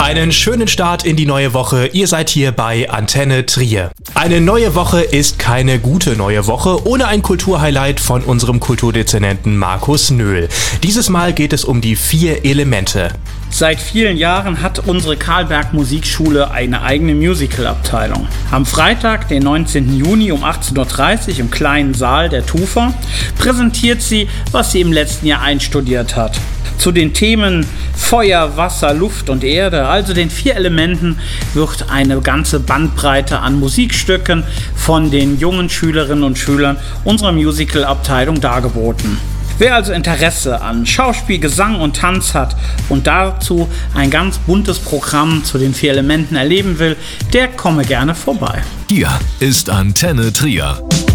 Einen schönen Start in die neue Woche. Ihr seid hier bei Antenne Trier. Eine neue Woche ist keine gute neue Woche ohne ein Kulturhighlight von unserem Kulturdezernenten Markus Nöhl. Dieses Mal geht es um die 4 Elemente. Seit vielen Jahren hat unsere Karlberg Musikschule eine eigene Musical-Abteilung. Am Freitag, den 19. Juni um 18.30 Uhr im kleinen Saal der TUFA präsentiert sie, was sie im letzten Jahr einstudiert hat. Zu den Themen Feuer, Wasser, Luft und Erde, also den 4 Elementen, wird eine ganze Bandbreite an Musikstücken von den jungen Schülerinnen und Schülern unserer Musical-Abteilung dargeboten. Wer also Interesse an Schauspiel, Gesang und Tanz hat und dazu ein ganz buntes Programm zu den 4 Elementen erleben will, der komme gerne vorbei. Hier ist Antenne Trier.